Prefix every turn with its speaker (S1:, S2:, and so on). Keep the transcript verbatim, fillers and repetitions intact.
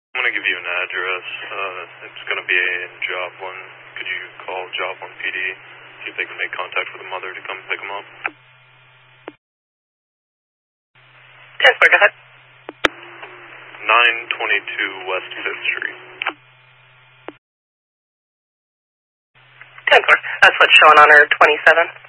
S1: I'm going to give you an address. Uh, it's going to be in Joplin. Could you call Joplin P D, see if they can make contact with the mother to come pick them up?
S2: Transfer, go ahead.
S1: nine twenty-two West fifth Street.
S2: Transfer. That's what's showing on her twenty-seven.